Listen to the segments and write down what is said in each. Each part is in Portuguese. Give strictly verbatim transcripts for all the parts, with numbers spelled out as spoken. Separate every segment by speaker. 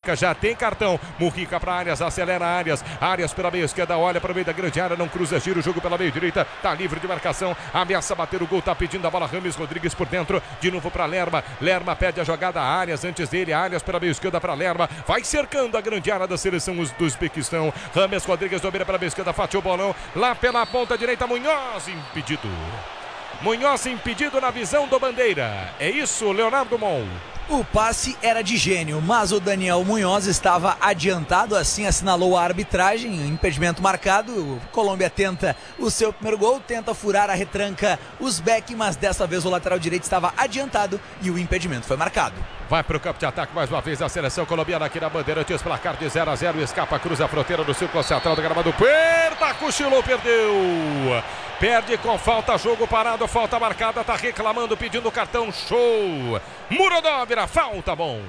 Speaker 1: Mujica já tem cartão. Mujica para Arias, acelera Arias. Arias pela meia esquerda, olha para o meio da grande área, não cruza, gira o jogo pela meia direita. Tá livre de marcação, ameaça bater o gol, tá pedindo a bola. Rames Rodrigues por dentro, de novo para Lerma. Lerma pede a jogada, Arias antes dele. Arias pela meia esquerda para Lerma. Vai cercando a grande área da seleção do Uzbequistão. Rames Rodrigues domina pela meia esquerda, fatiou o bolão. Lá pela ponta direita, Munhoz impedido. Munhoz impedido na visão do Bandeira. É isso, Leonardo Mon.
Speaker 2: O passe era de gênio, mas o Daniel Munhoz estava adiantado, assim assinalou a arbitragem, impedimento marcado. Colômbia tenta o seu primeiro gol, tenta furar a retranca Uzbek, mas dessa vez o lateral direito estava adiantado e o impedimento foi marcado.
Speaker 1: Vai para o campo de ataque mais uma vez a seleção colombiana aqui na Bandeirantes, placar de zero a zero, escapa, cruza a fronteira do círculo central do gramado, perda, cochilou, perdeu. Perde com falta, jogo parado, falta marcada, tá reclamando, pedindo cartão, show. Murodov na falta, bom.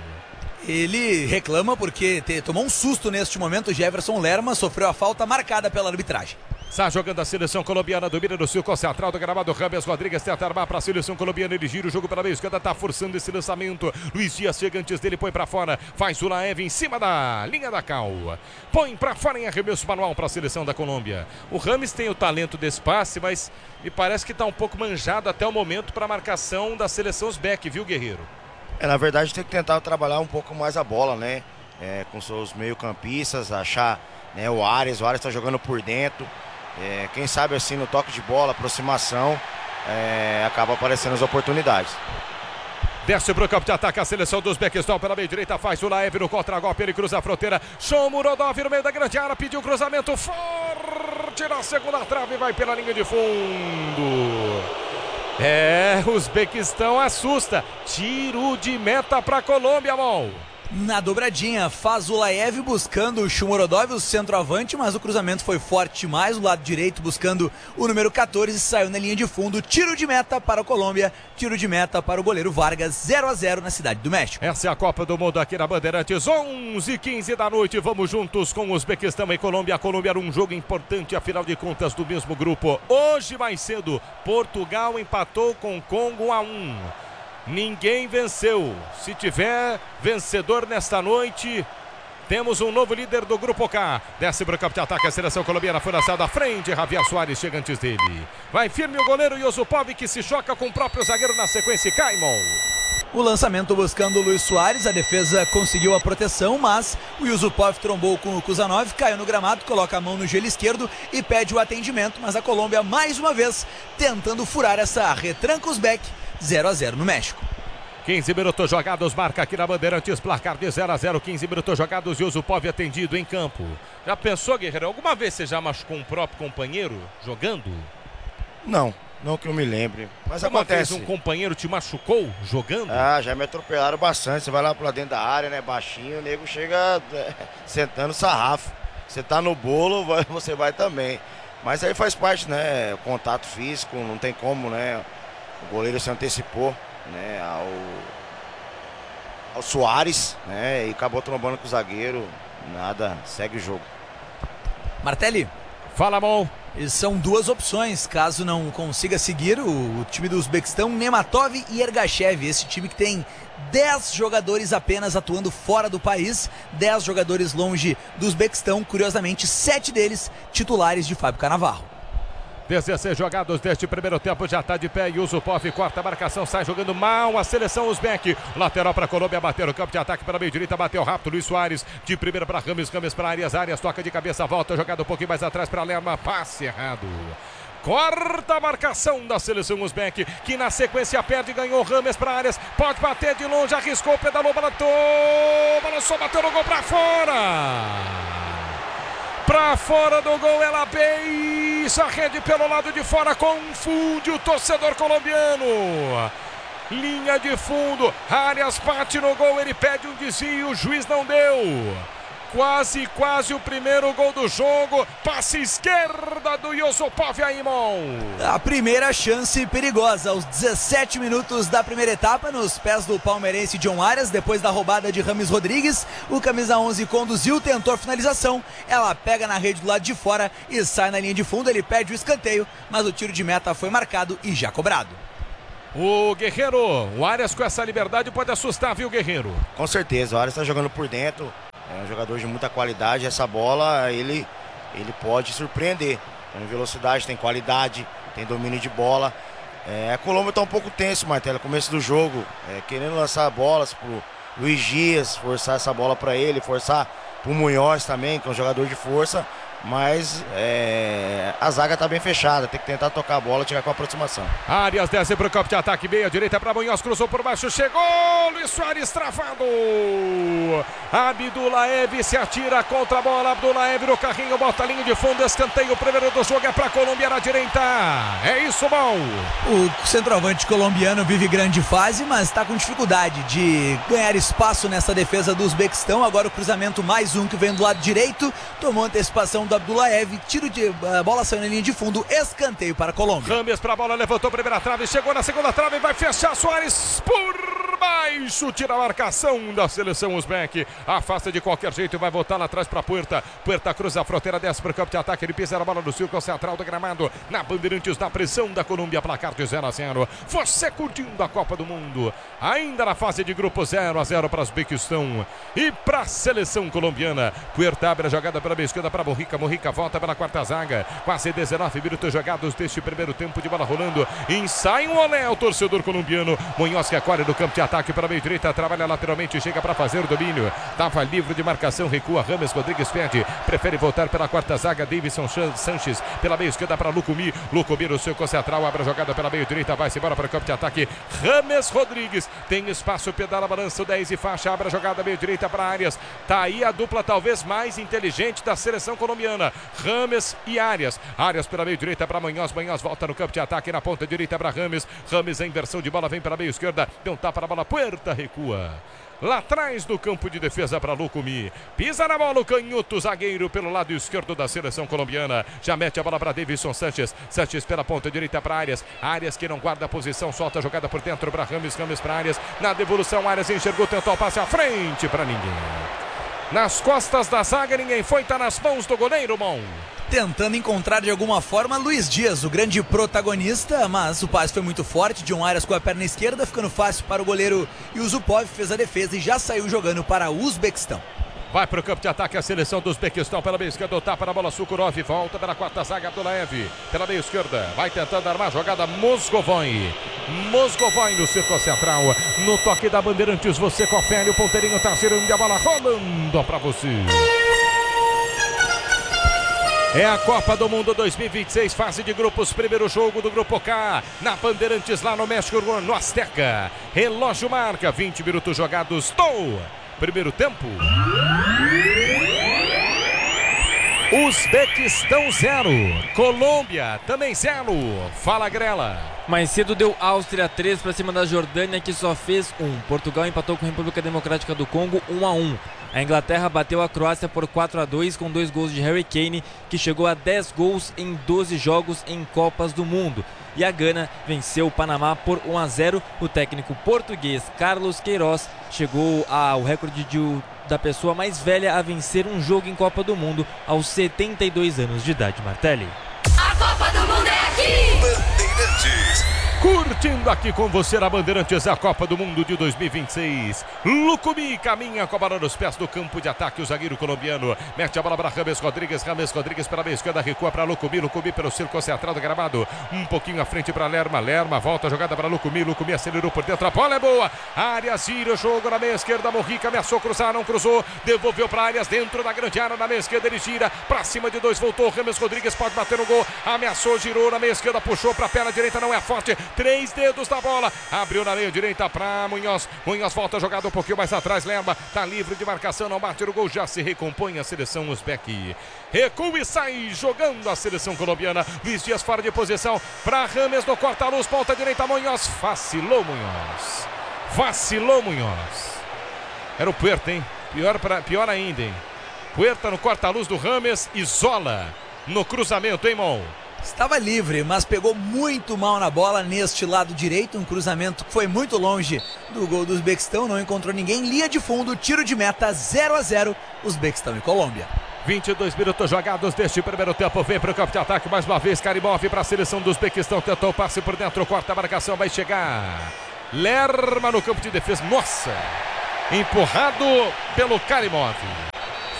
Speaker 2: Ele reclama porque te, tomou um susto neste momento, Jefferson Lerma sofreu a falta marcada pela arbitragem.
Speaker 1: Está jogando a seleção colombiana, domina no círculo central do gramado, Rames Rodrigues tenta armar para a seleção colombiana, ele gira o jogo pela meia esquerda, tá forçando esse lançamento, Luiz Dias chega antes dele, põe para fora, faz o Laev em cima da linha da cal, põe para fora em arremesso manual para a seleção da Colômbia. O Rames tem o talento desse passe, mas me parece que está um pouco manjado até o momento para a marcação da seleção Uzbek, viu, Guerreiro?
Speaker 3: É, na verdade tem que tentar trabalhar um pouco mais a bola, né, é, com seus meio campistas, achar, né, o Arias, o Arias está jogando por dentro. É, quem sabe assim no toque de bola, aproximação, é, acaba aparecendo as oportunidades.
Speaker 1: Desce pro campo de ataque a seleção dos Uzbequistão pela meia direita, faz o Laev no contra-golpe, ele cruza a fronteira, Show Murodov no meio da grande área, pediu o cruzamento forte na segunda trave, vai pela linha de fundo. É, o Uzbequistão assusta, tiro de meta para Colômbia, mão.
Speaker 2: Na dobradinha, faz o Laev buscando o Shomurodov, o centroavante, mas o cruzamento foi forte demais, o lado direito buscando o número quatorze, saiu na linha de fundo, tiro de meta para a Colômbia, tiro de meta para o goleiro Vargas, zero a zero na Cidade do México.
Speaker 1: Essa é a Copa do Mundo aqui na Bandeirantes, onze e quinze da noite, vamos juntos com Uzbequistão e Colômbia. A Colômbia era um jogo importante, afinal de contas, do mesmo grupo. Hoje mais cedo, Portugal empatou com o Congo um a um. Ninguém venceu. Se tiver vencedor nesta noite, temos um novo líder do grupo K. Desce para o campo de ataque, a seleção colombiana foi lançada à frente. Javier Soares chega antes dele. Vai firme o goleiro Yusupov, que se choca com o próprio zagueiro na sequência. Caimon.
Speaker 2: O lançamento buscando o Luiz Soares, a defesa conseguiu a proteção, mas o Yusupov trombou com o Kuzanov, caiu no gramado, coloca a mão no gelo esquerdo e pede o atendimento, mas a Colômbia mais uma vez tentando furar essa retranca Uzbek, zero a zero no México.
Speaker 1: quinze minutos jogados, marca aqui na Bandeirantes, placar de zero a zero, quinze minutos jogados e Yusupov atendido em campo. Já pensou, Guerreiro, alguma vez você já machucou um próprio companheiro jogando?
Speaker 3: Não, não que eu me lembre, mas
Speaker 1: Alguma
Speaker 3: acontece.
Speaker 1: vez um companheiro te machucou jogando?
Speaker 3: Ah, já me atropelaram bastante, você vai lá pra dentro da área, né, baixinho, o nego chega é, sentando sarrafo. Você tá no bolo, vai, você vai também. Mas aí faz parte, né, contato físico, não tem como, né, o goleiro se antecipou, né, ao, ao Soares, né, e acabou trombando com o zagueiro, nada, segue o jogo.
Speaker 2: Martelli.
Speaker 1: Fala, mão.
Speaker 2: São duas opções, caso não consiga seguir o, o time do Uzbequistão, Nematov e Ergachev, esse time que tem dez jogadores apenas atuando fora do país, dez jogadores longe do Uzbequistão, curiosamente sete deles titulares de Fábio Cannavaro.
Speaker 1: dezesseis jogados deste primeiro tempo, já está de pé, Yusupov corta a marcação, sai jogando mal a seleção Uzbek, lateral para a Colômbia, bateu no campo de ataque pela meia direita, bateu rápido, Luiz Soares, de primeira para Rames, Rames para Arias, Arias toca de cabeça, volta, jogado um pouquinho mais atrás para Lerma, passe errado. Corta a marcação da seleção Uzbek, que na sequência perde, ganhou Rames para Arias, pode bater de longe, arriscou, pedalou, balançou, balançou, bateu no gol para fora. Pra fora do gol, ela beija a rede pelo lado de fora, confunde o torcedor colombiano. Linha de fundo, Arias bate no gol, ele pede um desvio, o juiz não deu. Quase, quase o primeiro gol do jogo, passe esquerda do Yusupov Aimon.
Speaker 2: A primeira chance perigosa, aos dezessete minutos da primeira etapa, nos pés do palmeirense John Arias, depois da roubada de Rames Rodrigues, o camisa onze conduziu, tentou a finalização, ela pega na rede do lado de fora e sai na linha de fundo, ele pede o escanteio, mas o tiro de meta foi marcado e já cobrado.
Speaker 1: O Guerreiro, o Arias com essa liberdade pode assustar, viu, Guerreiro?
Speaker 3: Com certeza, o Arias está jogando por dentro, é um jogador de muita qualidade. Essa bola ele, ele pode surpreender. Tem velocidade, tem qualidade, tem domínio de bola. É, a Colômbia está um pouco tenso, Martelo, começo do jogo, é, querendo lançar bolas pro Luiz Dias, forçar essa bola para ele, forçar pro Munhoz também, que é um jogador de força. Mas é, a zaga tá bem fechada, tem que tentar tocar a bola e chegar com a aproximação.
Speaker 1: Arias desce pro campo de ataque, meia direita para Munhoz, cruzou por baixo, chegou, Luiz Soares travado. Abdulaev se atira contra a bola, Abdulaev no carrinho, bota a linha de fundo, escanteio, o primeiro do jogo é pra Colômbia na direita. É isso, bom.
Speaker 2: O centroavante colombiano vive grande fase, mas está com dificuldade de ganhar espaço nessa defesa do Uzbequistão. Agora o cruzamento mais um que vem do lado direito, tomou antecipação do Abdulaev, tiro de a bola saiu na linha de fundo, escanteio para a Colômbia.
Speaker 1: Rames para a bola, levantou a primeira trave, chegou na segunda trave, vai fechar Soares por baixo, tira a marcação da seleção uzbek, afasta de qualquer jeito e vai voltar lá atrás para Puerta. Puerta cruza a fronteira, desce para o campo de ataque, ele pisa na bola no círculo central do gramado, na Bandeirantes, na pressão da Colômbia, placar de zero a zero. Você curtindo a Copa do Mundo, ainda na fase de grupo zero a zero para o Uzbequistão e para a seleção colombiana. Puerta abre a jogada pela esquerda para Mojica. Mojica volta pela quarta zaga, quase dezenove minutos jogados deste primeiro tempo de bola rolando, ensaia um olé o torcedor colombiano. Munhoz recolhe do campo de ataque para a meia direita, trabalha lateralmente, chega para fazer o domínio, estava livre de marcação, recua, Rames Rodrigues pede, prefere voltar pela quarta zaga, Davidson Sanches pela meia esquerda para Lucumí, Lucumí no seu central, abre a jogada pela meia direita, vai-se embora para o campo de ataque, Rames Rodrigues tem espaço, pedala, balança o dez e faixa, abre a jogada meia direita para Arias, tá aí a dupla talvez mais inteligente da seleção colombiana, Rames e Arias. Arias pela meio direita para Munhoz. Munhoz volta no campo de ataque na ponta direita para Rames. Rames em inversão de bola, vem para a meio esquerda. Deu um tapa na bola, Puerta recua. Lá atrás do campo de defesa para Lucumí. Pisa na bola o canhoto zagueiro pelo lado esquerdo da seleção colombiana. Já mete a bola para Davidson Sanches. Sanches pela ponta direita para Arias. Arias que não guarda a posição, solta a jogada por dentro para Rames. Rames para Arias. Na devolução, Arias enxergou, tentou o passe à frente para ninguém. Nas costas da zaga, ninguém foi, tá nas mãos do goleiro, Mon.
Speaker 2: Tentando encontrar de alguma forma Luiz Dias, o grande protagonista, mas o passe foi muito forte. John Arias com a perna esquerda, ficando fácil para o goleiro Yusupov, fez a defesa e já saiu jogando para o Uzbequistão.
Speaker 1: Vai para o campo de ataque a seleção do Uzbequistão pela meia esquerda, tapa na bola Sukurov, volta pela quarta zaga Abdulaev, pela meia esquerda, vai tentando armar a jogada Mosgovoi. Mosgovoi no círculo central, no toque da Bandeirantes, você confere, o ponteirinho tá girando e a bola rolando para você. É a Copa do Mundo dois mil e vinte e seis, fase de grupos, primeiro jogo do Grupo K, na Bandeirantes, lá no México, no Azteca. Relógio marca, vinte minutos jogados do primeiro tempo. Uzbequistão zero, Colômbia também zero. Fala, Grela.
Speaker 4: Mais cedo deu Áustria três para cima da Jordânia, que só fez um. Portugal empatou com a República Democrática do Congo um a um. A Inglaterra bateu a Croácia por quatro a dois com dois gols de Harry Kane, que chegou a dez gols em doze jogos em Copas do Mundo. E a Gana venceu o Panamá por um a zero. O técnico português Carlos Queiroz chegou ao recorde de, da pessoa mais velha a vencer um jogo em Copa do Mundo aos setenta e dois anos de idade. Martelli.
Speaker 5: A Copa do Mundo é aqui!
Speaker 1: Bandeirantes. Curtindo aqui com você na Bandeirantes a Copa do Mundo de dois mil e vinte e seis. Lucumí caminha com a bola nos pés do campo de ataque. O zagueiro colombiano mete a bola para Rames Rodrigues. Rames Rodrigues pela meia esquerda, recua para Lucumí. Lucumí pelo círculo central do gramado. Um pouquinho à frente para Lerma. Lerma volta a jogada para Lucumí. Lucumí acelerou por dentro. A bola é boa. Arias gira o jogo na meia esquerda. Mojica ameaçou cruzar, não cruzou. Devolveu para Arias dentro da grande área. Na meia esquerda ele gira para cima de dois. Voltou. Rames Rodrigues pode bater no gol. Ameaçou, girou na meia esquerda, puxou para a perna direita. Não é forte. Três dedos da bola, abriu na meia direita para Munhoz. Munhoz volta a jogada um pouquinho mais atrás. Lerma tá livre de marcação, não bate no gol, já se recompõe a seleção uzbek. Recua e sai jogando a seleção colombiana. Luiz Dias fora de posição para Rames no corta-luz, ponta direita. Munhoz vacilou, Munhoz vacilou, Munhoz. Era o Puerta, hein? Pior, pra, pior ainda, hein? Puerta no corta-luz do Rames, isola no cruzamento, hein, Mon?
Speaker 2: Estava livre, mas pegou muito mal na bola neste lado direito. Um cruzamento que foi muito longe do gol do Uzbequistão. Não encontrou ninguém. Linha de fundo, tiro de meta, zero a zero. Uzbequistão e Colômbia.
Speaker 1: vinte e dois minutos jogados deste primeiro tempo. Vem para o campo de ataque mais uma vez. Karimov para a seleção do Uzbequistão. Tentou o passe por dentro. Corta a marcação. Vai chegar Lerma no campo de defesa. Nossa! Empurrado pelo Karimov.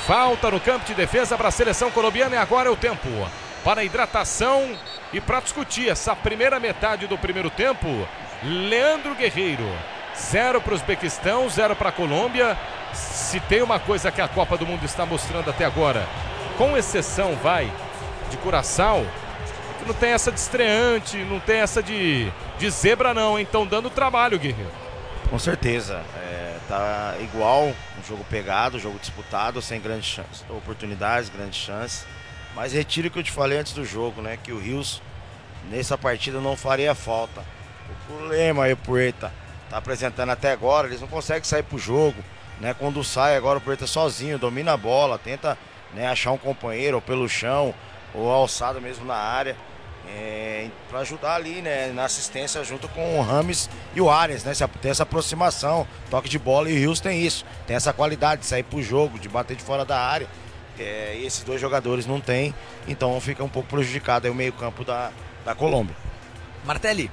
Speaker 1: Falta no campo de defesa para a seleção colombiana e agora é o tempo para hidratação e para discutir essa primeira metade do primeiro tempo. Leandro Guerreiro, zero para o Uzbequistão, zero para a Colômbia. Se tem uma coisa que a Copa do Mundo está mostrando até agora, com exceção, vai, de Curaçao, que não tem essa de estreante, não tem essa de, de zebra não, hein? Estão dando trabalho, Guerreiro.
Speaker 3: Com certeza, é, tá igual, um jogo pegado, um jogo disputado, sem grandes chances, oportunidades, grandes chances. Mas retiro o que eu te falei antes do jogo, né? Que o Rios, nessa partida, não faria falta. O problema aí, o Puerta tá apresentando até agora, eles não conseguem sair pro jogo, né? Quando sai agora o Puerta sozinho, domina a bola, tenta, né, achar um companheiro ou pelo chão, ou alçado mesmo na área. É, para ajudar ali, né, na assistência junto com o Rames e o Arias, né, tem essa aproximação, toque de bola, e o Rios tem isso, tem essa qualidade de sair pro jogo, de bater de fora da área, é, e esses dois jogadores não tem, então fica um pouco prejudicado aí o meio campo da, da Colômbia.
Speaker 2: Martelli.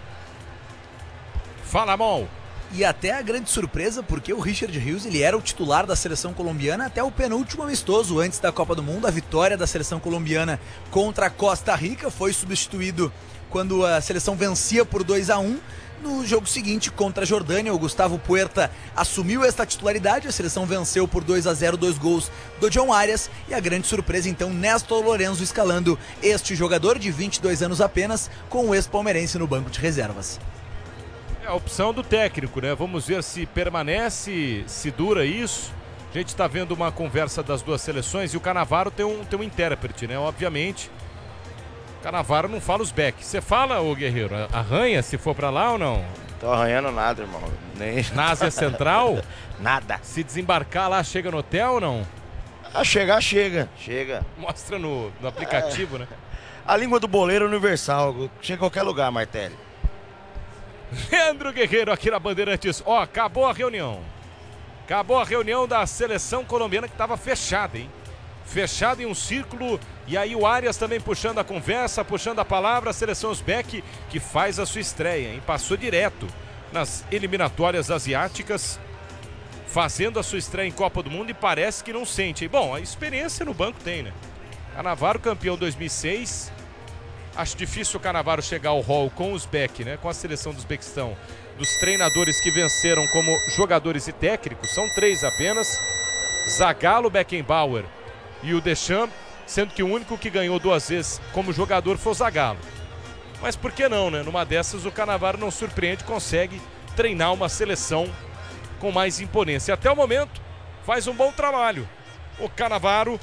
Speaker 1: Fala, Mol.
Speaker 2: E até a grande surpresa, porque o Richard Rios, ele era o titular da seleção colombiana até o penúltimo amistoso antes da Copa do Mundo. A vitória da seleção colombiana contra a Costa Rica, foi substituído quando a seleção vencia por dois a um. No jogo seguinte, contra a Jordânia, o Gustavo Puerta assumiu esta titularidade, a seleção venceu por dois a zero, dois gols do John Arias, e a grande surpresa então, Néstor Lorenzo escalando este jogador de vinte e dois anos apenas, com o ex-palmeirense no banco de reservas.
Speaker 1: É a opção do técnico, né? Vamos ver se permanece, se dura isso. A gente está vendo uma conversa das duas seleções e o Cannavaro tem um, tem um intérprete, né? Obviamente. O Cannavaro não fala os back. Você fala, ô Guerreiro, arranha se for para lá ou não?
Speaker 3: Tô arranhando nada, irmão. Nem...
Speaker 1: Na Ásia Central?
Speaker 3: Nada.
Speaker 1: Se desembarcar lá, chega no hotel ou não?
Speaker 3: A chegar, chega. Chega.
Speaker 1: Mostra no, no aplicativo, é. né?
Speaker 3: A língua do boleiro é universal. Chega em qualquer lugar, Martelli.
Speaker 1: Leandro Guerreiro aqui na Bandeirantes. Ó, acabou a reunião. Acabou a reunião da seleção colombiana que estava fechada, hein? Fechada em um círculo. E aí o Arias também puxando a conversa, puxando a palavra. A seleção uzbeque que faz a sua estreia, hein? Passou direto nas eliminatórias asiáticas, fazendo a sua estreia em Copa do Mundo e parece que não sente, hein? Bom, a experiência no banco tem, né? Cannavaro, campeão dois mil e seis. Acho difícil o Cannavaro chegar ao hall com o Uzbek, né? Com a seleção do Uzbequistão. Dos treinadores que venceram como jogadores e técnicos, são três apenas. Zagallo, Beckenbauer e o Deschamps, sendo que o único que ganhou duas vezes como jogador foi o Zagallo. Mas por que não, né? Numa dessas o Cannavaro não surpreende, consegue treinar uma seleção com mais imponência. Até o momento faz um bom trabalho o Cannavaro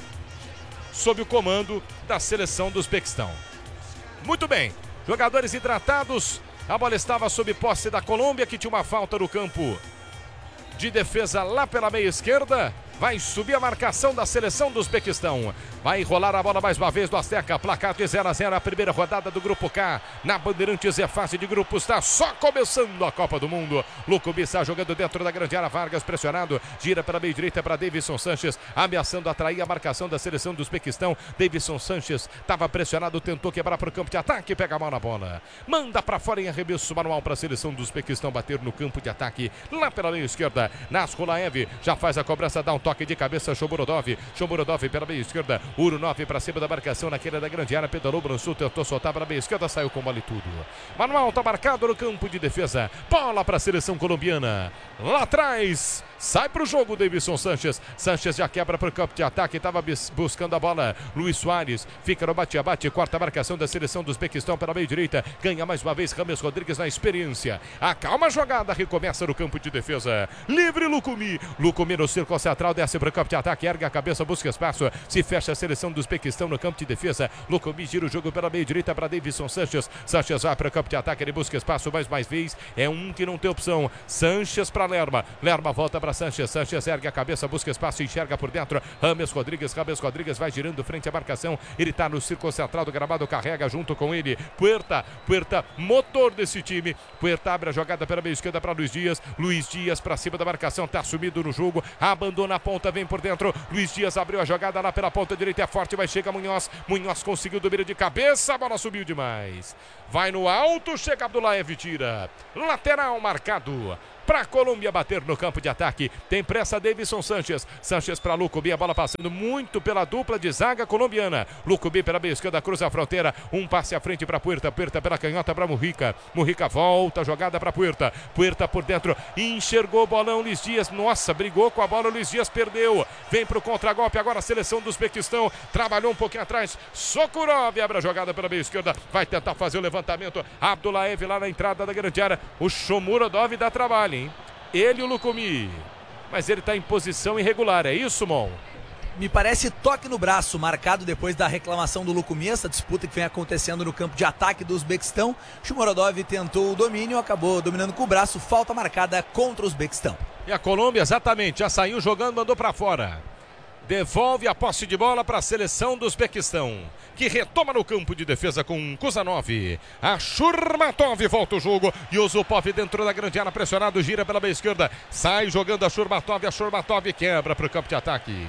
Speaker 1: sob o comando da seleção do Uzbequistão. Muito bem, jogadores hidratados, a bola estava sob posse da Colômbia, que tinha uma falta no campo de defesa lá pela meia esquerda. Vai subir a marcação da seleção do Uzbequistão. Vai rolar a bola mais uma vez do Azteca. Placar de zero a zero, a primeira rodada do Grupo K. Na Bandeirantes é fase de grupos, está só começando a Copa do Mundo. Lucumí está jogando dentro da grande área. Vargas pressionado, gira para a meia direita para Davidson Sanches, ameaçando atrair a marcação da seleção do Uzbequistão. Davidson Sanches estava pressionado, tentou quebrar para o campo de ataque, pega a mão na bola. Manda para fora em arremesso manual para a seleção do Uzbequistão bater no campo de ataque. Lá pela meia esquerda, Nasrulaev já faz a cobrança, dá um toque de cabeça, Shomurodov, Shomurodov pela meia esquerda, Urunov para cima da marcação naquela da grande área, pedalou, Bransul, tentou soltar para a meia esquerda, saiu com bola e tudo. Manual está marcado no campo de defesa, bola para a seleção colombiana, lá atrás, sai para o jogo Davidson Sanches, Sanches já quebra para o campo de ataque, estava buscando a bola, Luiz Soares, fica no bate-a-bate, quarta marcação da seleção do Uzbequistão pela meia direita, ganha mais uma vez Rames Rodrigues na experiência, acalma a jogada, recomeça no campo de defesa, livre Lucumí, Lucumí no círculo central, desce para o campo de ataque, ergue a cabeça, busca espaço, se fecha a seleção do Uzbequistão no campo de defesa, Lucumí gira o jogo pela meia direita para Davidson Sanches, Sanches vai para o campo de ataque, ele busca espaço, mais mais vez, é um que não tem opção, Sanches para Lerma, Lerma volta para Sanches, Sanches ergue a cabeça, busca espaço, enxerga por dentro, Rames Rodrigues, Rames Rodrigues vai girando frente à marcação, ele está no círculo central do gramado, carrega junto com ele, Puerta, Puerta, motor desse time, Puerta abre a jogada pela meia esquerda para Luiz Dias, Luiz Dias para cima da marcação, está sumido no jogo, abandona a ponta, vem por dentro, Luiz Dias abriu a jogada lá pela ponta direita, é forte, vai chegar Munhoz, Munhoz conseguiu domínio de cabeça, a bola subiu demais, vai no alto, chega Abdullaev, tira, lateral marcado para a Colômbia bater no campo de ataque. Tem pressa Davidson Sanches. Sanches para Lucubi, a bola passando muito pela dupla de zaga colombiana. Lucubi pela meia esquerda, cruza a fronteira. Um passe à frente para Puerta. Puerta pela canhota para Mujica. Mujica volta, jogada para Puerta. Puerta por dentro, enxergou o bolão Luiz Dias. Nossa, brigou com a bola, Luiz Dias perdeu. Vem para o contragolpe agora a seleção do Uzbequistão. Trabalhou um pouquinho atrás. Sokurov abre a jogada pela meia esquerda. Vai tentar fazer o levantamento. Abdullaev lá na entrada da grande área. O Shomurodov dá trabalho, hein? Ele e o Lukumi. Mas ele está em posição irregular, é isso, Mon?
Speaker 2: Me parece toque no braço, marcado depois da reclamação do Lukumi, essa disputa que vem acontecendo no campo de ataque do Uzbequistão. Shomurodov tentou o domínio, acabou dominando com o braço, falta marcada contra o Uzbequistão.
Speaker 1: E a Colômbia, exatamente, já saiu jogando, mandou para fora. Devolve a posse de bola para a seleção do Uzbequistão, que retoma no campo de defesa com Kuzanov. A Shurmatov volta o jogo. E o Zupov dentro da grande área, pressionado, gira pela meia esquerda. Sai jogando a Shurmatov. A Shurmatov quebra para o campo de ataque.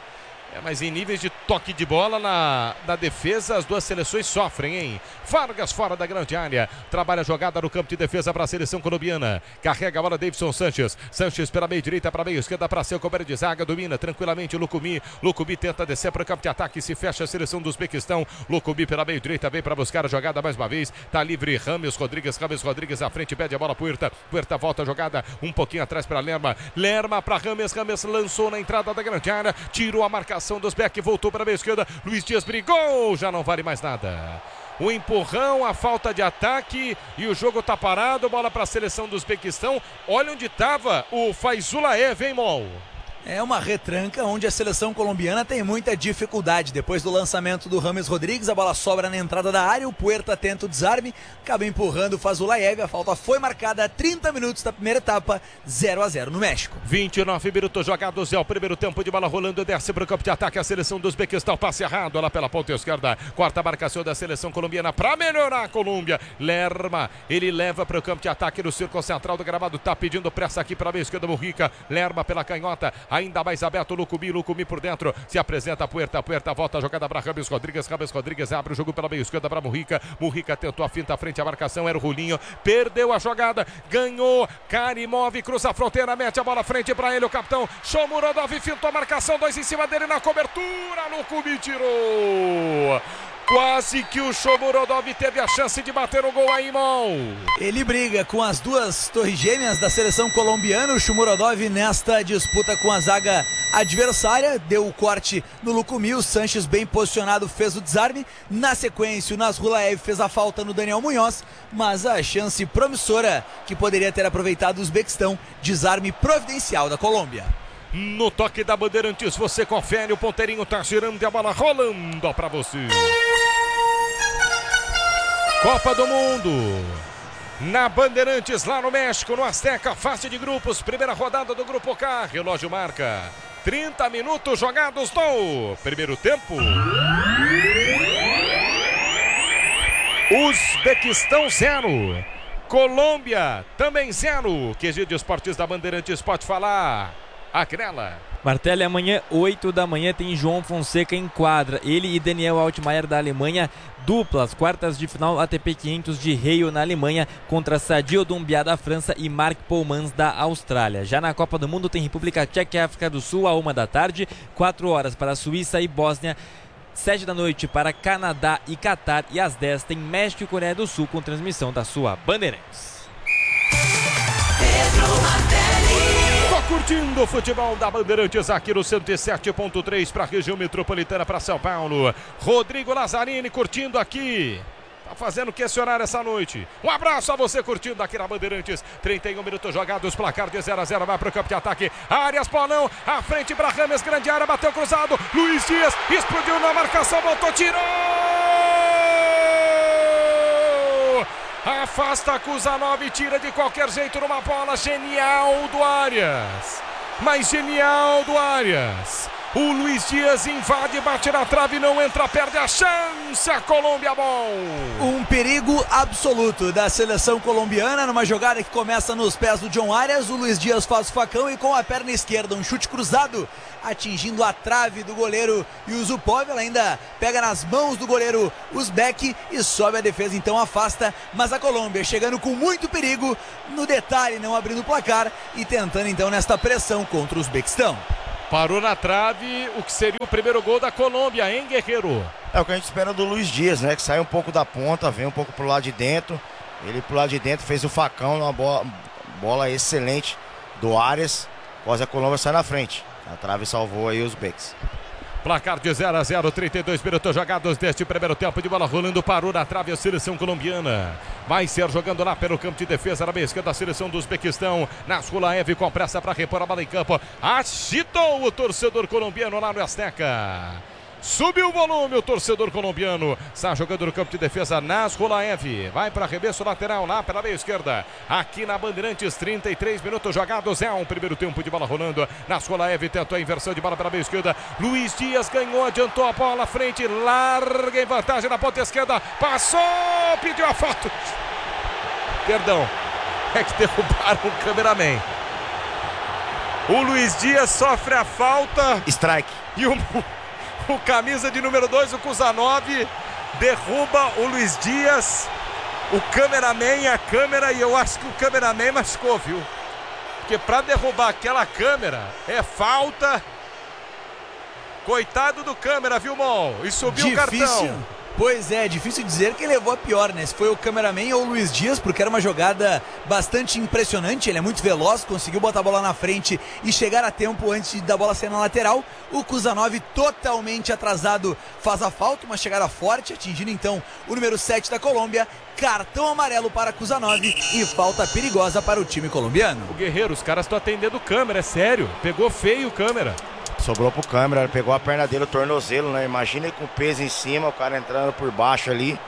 Speaker 1: É, mas em níveis de toque de bola na, na defesa, as duas seleções sofrem, hein? Vargas fora da grande área. Trabalha a jogada no campo de defesa para a seleção colombiana. Carrega a bola Davidson Sanches. Sanches pela meia direita, para a meia esquerda, para seu companheiro de zaga. Domina tranquilamente o Lukumi. Lukumi tenta descer para o campo de ataque. Se fecha a seleção do Uzbequistão. Lukumi pela meia direita, vem para buscar a jogada mais uma vez. Tá livre Rames Rodrigues. Rames Rodrigues à frente, pede a bola Puerta. Puerta volta a jogada um pouquinho atrás para Lerma. Lerma para Rames. Rames lançou na entrada da grande área. Tirou a marcação dos Beck, voltou para a meia esquerda. Luiz Dias brigou, já não vale mais nada. O empurrão, a falta de ataque e o jogo tá parado. Bola para a seleção do Uzbequistão. Olha onde estava o Faizulaev, hein, Mol?
Speaker 2: É uma retranca onde a seleção colombiana tem muita dificuldade. Depois do lançamento do Rames Rodrigues, a bola sobra na entrada da área, o Puerta tenta o desarme, acaba empurrando o Fazulaev. A falta foi marcada a trinta minutos da primeira etapa, zero a zero no México.
Speaker 1: vinte e nove minutos jogados, é o primeiro tempo de bola rolando, desce para o campo de ataque a seleção do Uzbequistão, passe errado lá pela ponta esquerda, quarta marcação da seleção colombiana para melhorar a Colômbia. Lerma, ele leva para o campo de ataque no círculo central do gramado, tá pedindo pressa aqui para a meia esquerda, Mujica. Lerma pela canhota, ainda mais aberto, Lukumi, Lukumi por dentro, se apresenta a Puerta, Puerta volta a jogada para Rames Rodrigues, Rames Rodrigues abre o jogo pela meia esquerda para Mujica. Mujica tentou a finta à frente, a marcação era o Rulinho, perdeu a jogada, ganhou, Karimov cruza a fronteira, mete a bola à frente para ele, o capitão Shomurodov fintou a marcação, dois em cima dele na cobertura, Lukumi tirou. Quase que o Shomurodov teve a chance de bater o gol aí, irmão.
Speaker 2: Ele briga com as duas torres gêmeas da seleção colombiana. O Shomurodov nesta disputa com a zaga adversária deu o corte no Lukumi. O Sanches bem posicionado fez o desarme. Na sequência o Nasrulaev fez a falta no Daniel Munhoz, mas a chance promissora que poderia ter aproveitado o Uzbequistão, desarme providencial da Colômbia.
Speaker 1: No toque da Bandeirantes, você confere, o ponteirinho tá girando e a bola rolando pra você. Copa do Mundo na Bandeirantes, lá no México, no Azteca, fase de grupos, primeira rodada do Grupo K, relógio marca trinta minutos jogados no primeiro tempo. Uzbequistão zero, Colômbia também zero. Q G de Esportes da Bandeirantes, pode falar. Acrela.
Speaker 4: Martelo, amanhã, oito da manhã, tem João Fonseca em quadra. Ele e Daniel Altmaier da Alemanha, duplas, quartas de final A T P quinhentos de Rio na Alemanha, contra Sadio Doumbia da França e Marc Poulmans da Austrália. Já na Copa do Mundo tem República Tcheca e África do Sul, a uma da tarde, quatro horas para Suíça e Bósnia, sete da noite para Canadá e Catar, e às dez tem México e Coreia do Sul com transmissão da sua Bandeirantes.
Speaker 1: Tô curtindo o futebol da Bandeirantes aqui no cento e sete ponto três para a região metropolitana, para São Paulo. Rodrigo Lazzarini curtindo aqui. Tá fazendo questionar essa noite. Um abraço a você curtindo aqui na Bandeirantes. trinta e um minutos jogados, placar de zero a zero, vai pro campo de ataque. Arias Paulão, à frente para Rames, grande área, bateu cruzado. Luiz Dias explodiu na marcação, voltou, tirou! Afasta Kuzanov, tira de qualquer jeito numa bola genial do Arias. Mas genial do Arias. O Luiz Dias invade, bate na trave, não entra, perde a chance. A Colômbia, bom.
Speaker 2: Um perigo absoluto da seleção colombiana numa jogada que começa nos pés do John Arias. O Luiz Dias faz o facão e com a perna esquerda um chute cruzado, atingindo a trave do goleiro Yusupov. Ela ainda pega nas mãos do goleiro Uzbek e sobe a defesa, então afasta. Mas a Colômbia chegando com muito perigo, no detalhe não abrindo o placar e tentando então nesta pressão contra o Uzbequistão.
Speaker 1: Parou na trave, o que seria o primeiro gol da Colômbia, hein, Guerreiro?
Speaker 3: É o que a gente espera do Luiz Dias, né? Que sai um pouco da ponta, vem um pouco pro lado de dentro. Ele pro lado de dentro fez o facão, uma bola, bola excelente do Arias. Após a Colômbia sai na frente. A trave salvou aí os Becks.
Speaker 1: Placar de zero a zero, trinta e dois minutos jogados deste primeiro tempo de bola rolando, parou na trave a seleção colombiana. Vai ser jogando lá pelo campo de defesa na meia esquerda da seleção do Uzbequistão. Nasrulaev com pressa para repor a bola em campo. Agitou o torcedor colombiano lá no Azteca. Subiu o volume o torcedor colombiano. Está jogando no campo de defesa Nasrulaev. Vai para arremesso lateral lá pela meia esquerda. Aqui na Bandeirantes, trinta e três minutos jogados. É um primeiro tempo de bola rolando. Nasrulaev tentou a inversão de bola pela meia esquerda. Luiz Dias ganhou, adiantou a bola à frente. Larga em vantagem na ponta esquerda. Passou, pediu a falta. Perdão. É que derrubaram o cameraman. O Luiz Dias sofre a falta.
Speaker 3: Strike.
Speaker 1: E o... O camisa de número dois, o Kuzanov, derruba o Luiz Dias, o cameraman, a câmera, e eu acho que o cameraman machucou, viu? Porque para derrubar aquela câmera é falta. Coitado do câmera, viu, Mon? E subiu
Speaker 2: Difícil.
Speaker 1: o cartão.
Speaker 2: Pois é, difícil dizer que levou a pior, né? Se foi o cameraman ou o Luiz Dias, porque era uma jogada bastante impressionante. Ele é muito veloz, conseguiu botar a bola na frente e chegar a tempo antes da bola sair na lateral. O Kuzanov, totalmente atrasado, faz a falta, uma chegada forte, atingindo então o número sete da Colômbia. Cartão amarelo para Kuzanov e falta perigosa para o time colombiano.
Speaker 1: O Guerreiro, os caras estão atendendo câmera, é sério. Pegou feio o câmera.
Speaker 3: Sobrou pro câmera, pegou a perna dele, o tornozelo, né? Imagina ele com o peso em cima, o cara entrando por baixo ali.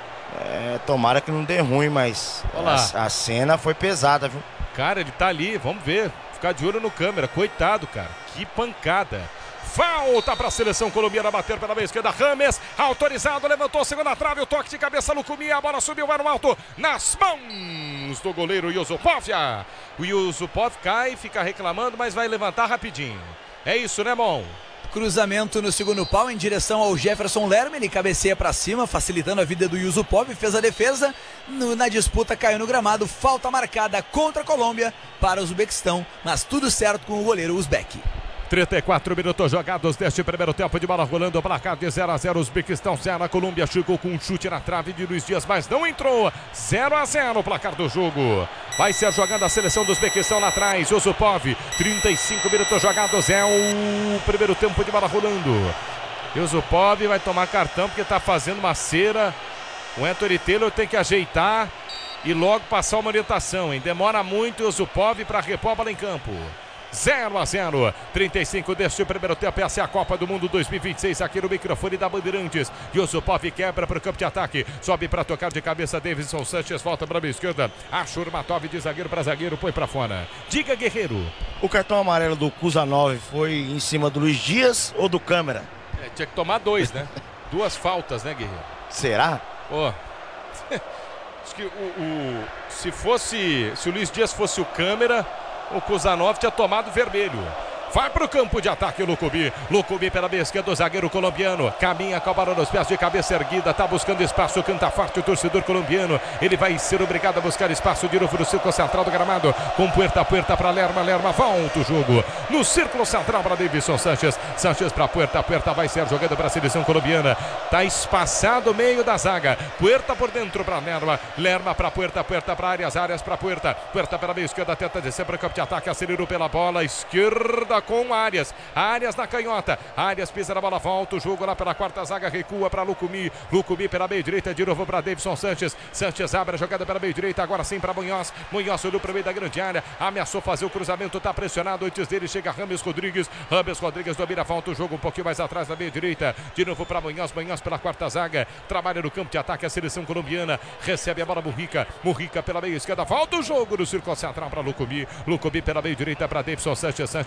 Speaker 3: É, tomara que não dê ruim, mas a, a cena foi pesada, viu?
Speaker 1: Cara, ele tá ali, vamos ver. Ficar de olho no câmera, coitado, cara. Que pancada. Falta para a seleção colombiana bater pela meia esquerda. Rames, autorizado, levantou, segunda trave, o toque de cabeça, Lucumí, a bola subiu para o alto, nas mãos do goleiro Yusupov. O Yusupov cai, fica reclamando, mas vai levantar rapidinho. É isso, né, Mon?
Speaker 2: Cruzamento no segundo pau em direção ao Jefferson Lerma, ele cabeceia para cima, facilitando a vida do Yusupov, fez a defesa, no, na disputa caiu no gramado, falta marcada contra a Colômbia para o Uzbequistão, mas tudo certo com o goleiro Uzbek.
Speaker 1: trinta e quatro minutos jogados deste primeiro tempo de bola rolando, o placar de zero a zero, Uzbequistão zero, a Colômbia chegou com um chute na trave de Luiz Dias, mas não entrou, zero a zero o placar do jogo. Vai ser jogando a seleção do Uzbequistão lá atrás, Yusupov, trinta e cinco minutos jogados, é o primeiro tempo de bola rolando. Yusupov vai tomar cartão porque está fazendo uma cera, o Anthony Taylor tem que ajeitar e logo passar uma orientação, hein? Demora muito o Yusupov para repor a bola em campo. zero a zero, trinta e cinco deste primeiro tempo. Essa é a Copa do Mundo dois mil e vinte e seis aqui no microfone da Bandeirantes. Yusupov quebra para o campo de ataque, sobe para tocar de cabeça. Davidson Sanchez volta para a minha esquerda. Ashurmatov de zagueiro para zagueiro, põe para fora. Diga, Guerreiro.
Speaker 3: O cartão amarelo do Kuzanov foi em cima do Luiz Dias ou do câmera?
Speaker 1: É, tinha que tomar dois, né? Duas faltas, né, Guerreiro?
Speaker 3: Será?
Speaker 1: Ó, oh. Acho que o, o se fosse, se o Luiz Dias fosse o câmera, o Kuzanov tinha tomado vermelho. Vai para o campo de ataque o Lucumí. Lucumí pela meia esquerda, o zagueiro colombiano. Caminha com a bola nos pés, de cabeça erguida. Está buscando espaço, canta forte o torcedor colombiano. Ele vai ser obrigado a buscar espaço de novo no círculo central do gramado. Com Puerta, Puerta para Lerma, Lerma volta o jogo. No círculo central para Davidson Sanchez. Sanchez para Puerta, Puerta vai ser jogando para a seleção colombiana. Está espaçado o meio da zaga. Puerta por dentro para Lerma. Lerma para Puerta, Puerta para Arias, Arias para Puerta. Puerta pela meia esquerda, tenta descer para o campo de ataque. Acelerou pela bola esquerda com Arias, Arias na canhota, Arias pisa na bola, volta o jogo lá pela quarta zaga, recua para Lucumí, Lucumí pela meia direita, de novo para Davidson Sanchez, Sanchez abre a jogada pela meia direita, agora sim para Munhoz, Munhoz olhou para o meio da grande área, ameaçou fazer o cruzamento, está pressionado, antes dele chega Rames Rodrigues, Rames Rodrigues domina, volta o jogo um pouquinho mais atrás da meia direita, de novo para Munhoz, Munhoz pela quarta zaga, trabalha no campo de ataque a seleção colombiana, recebe a bola Murrica, Murrica pela meia esquerda, volta o jogo no círculo central para Lucumí, Lucumí pela meia direita para Davidson Sanchez, Sanchez como se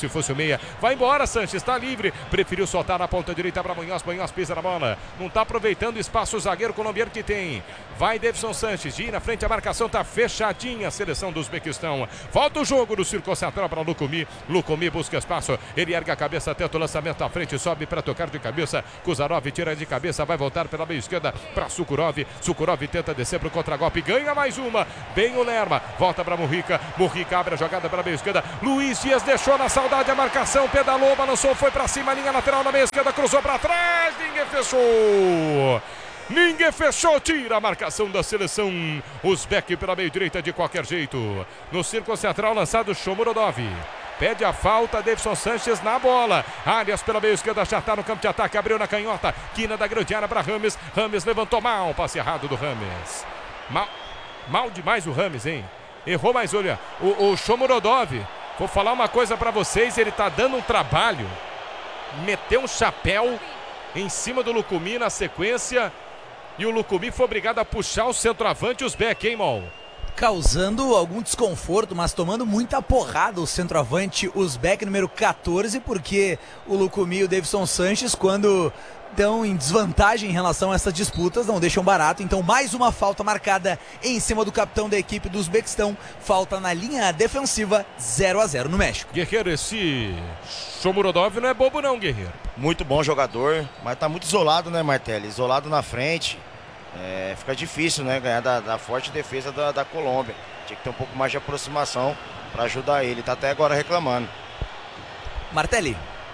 Speaker 1: fosse o meia. Vai embora, Sanches, está livre. Preferiu soltar na ponta direita para Munhoz. Munhoz pisa na bola. Não está aproveitando o espaço o zagueiro colombiano que tem. Vai Davidson Sanches, gira na frente, a marcação está fechadinha. A seleção do Uzbequistão. Volta o jogo do Círculo Central para Lukumi. Lukumi busca espaço. Ele ergue a cabeça, tenta o lançamento à frente, sobe para tocar de cabeça. Kuzarov tira de cabeça, vai voltar pela meia esquerda para Sukurov. Sukurov tenta descer para o contragolpe, ganha mais uma. Bem o Lerma, volta para Murrica. Murrica abre a jogada pela meia esquerda. Luiz Dias deixou na saudade a marcação, pedalou, balançou, foi para cima, linha lateral na meia esquerda, cruzou para trás, ninguém fechou. Ninguém fechou, tira a marcação da seleção Uzbek pela meia direita de qualquer jeito. No círculo central lançado Shomurodov. Pede a falta, Davidson Sanches na bola. Arias pela meia esquerda, já está no campo de ataque, abriu na canhota. Quina da grande área para Rames. Rames levantou mal, passe errado do Rames. Mal, mal demais o Rames, hein? Errou, mas olha, o, o Shomurodov, vou falar uma coisa para vocês, ele tá dando um trabalho. Meteu um chapéu em cima do Lukumi na sequência. E o Lukumi foi obrigado a puxar o centroavante Uzbek, hein, Mol?
Speaker 2: Causando algum desconforto, mas tomando muita porrada o centroavante Uzbek número quatorze, porque o Lukumi e o Davidson Sanches, quando estão em desvantagem em relação a essas disputas, não deixam barato. Então mais uma falta marcada em cima do capitão da equipe do Uzbequistão. Falta na linha defensiva, zero a zero no México.
Speaker 1: Guerreiro, esse Shomurodov não é bobo não, Guerreiro.
Speaker 3: Muito bom jogador, mas tá muito isolado, né, Martelli? Isolado na frente. É, fica difícil, né, ganhar da, da forte defesa da, da Colômbia. Tinha que ter um pouco mais de aproximação para ajudar ele. Tá até agora reclamando.
Speaker 2: Martelli.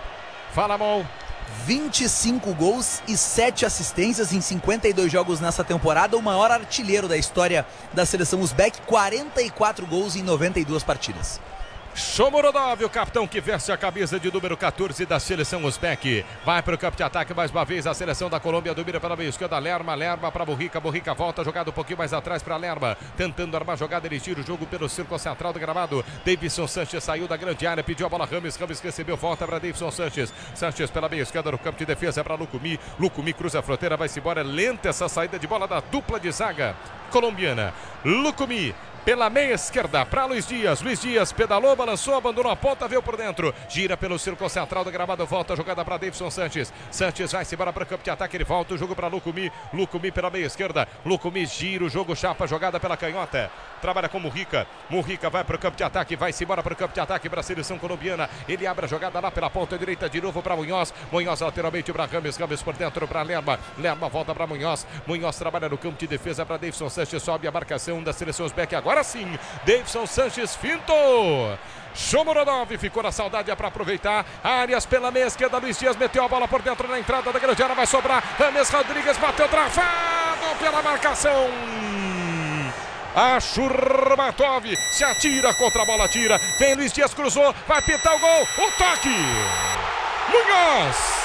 Speaker 1: Fala, Mol.
Speaker 2: vinte e cinco gols e sete assistências em cinquenta e dois jogos nessa temporada. O maior artilheiro da história da seleção Uzbek. quarenta e quatro gols em noventa e duas partidas.
Speaker 1: Shomurodov, o capitão que veste a camisa de número quatorze da seleção Uzbek. Vai para o campo de ataque mais uma vez. A seleção da Colômbia domina pela meia esquerda. Lerma, Lerma para Murrica. Murrica volta, jogada um pouquinho mais atrás para Lerma. Tentando armar a jogada, ele gira o jogo pelo círculo central do gramado. Davidson Sanches saiu da grande área, pediu a bola Rames. Rames recebeu, volta para Davidson Sanches. Sanches pela meia esquerda no campo de defesa para Lukumi. Lukumi cruza a fronteira, vai-se embora. É lenta essa saída de bola da dupla de zaga colombiana. Lukumi pela meia esquerda para Luiz Dias. Luiz Dias pedalou, balançou, abandonou a ponta, veio por dentro. Gira pelo círculo central do gramado, volta a jogada para Davidson Sanches. Sanches vai-se embora para o campo de ataque, ele volta o jogo para Lukumi. Lukumi pela meia esquerda. Lukumi gira o jogo, chapa, jogada pela canhota. Trabalha com Murrica. Murrica vai para o campo de ataque, vai-se embora para o campo de ataque para a seleção colombiana. Ele abre a jogada lá pela ponta direita de novo para Munhoz. Munhoz lateralmente para Rames. Rames por dentro para Lerma. Lerma volta para Munhoz. Munhoz trabalha no campo de defesa para Davidson Sanches. Sobe a marcação da seleção Uzbek. Agora sim, Davidson Sanches fintou. Shomurodov ficou na saudade para aproveitar. Arias pela meia esquerda. Luiz Dias meteu a bola por dentro na entrada da grande área. Vai sobrar. Rames Rodrigues bateu travado pela marcação. A Shurmatov se atira contra a bola, tira. Vem Luiz Dias, cruzou. Vai pintar o gol. O toque. Munhoz.